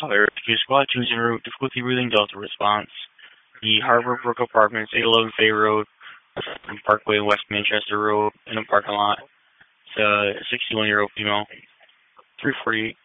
Fire Rescue Squad 2-0, difficulty reading Delta response. The Harbor Brook Apartments, 811 Fay Road, Parkway, West Manchester Road, in a parking lot. It's a 61-year-old female. 348.